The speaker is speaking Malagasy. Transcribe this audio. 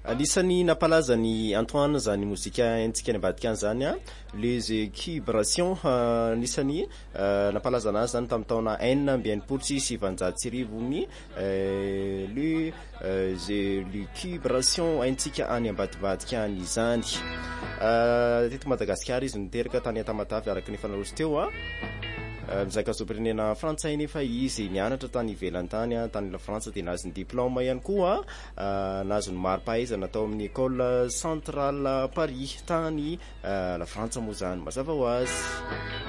Anisany napalaza ny Antoine zany mozika haintsika any ambadika zany a les équilibrations anisany napalaza anazy zany tamin'ny taona 1976 l'équilibration haintsika any ambadibadika any izany teto Madagasikara izy niteraka tany Tamatavy araky ny fanarosy teo a mizaka zom-pirenena frantsay nefa izy nianatra tany ivelany tany tany la Frantsa dia nahazo ny diplôme ihany koa nahazo ny mari-pahaizana natao amin'ny école centrale Paris tany la Frantsa moa zany mazava ho azy.